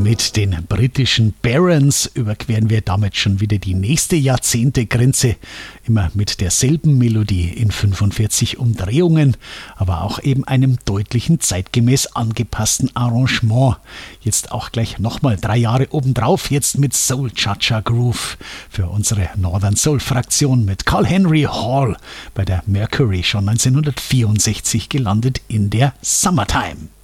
Mit den britischen Barons überqueren wir damit schon wieder die nächste Jahrzehntegrenze. Immer mit derselben Melodie in 45 Umdrehungen, aber auch eben einem deutlichen zeitgemäß angepassten Arrangement. Jetzt auch gleich nochmal 3 Jahre obendrauf, jetzt mit Soul Cha-Cha Groove für unsere Northern Soul Fraktion mit Carl Henry Hall bei der Mercury schon 1964 gelandet in der Summertime.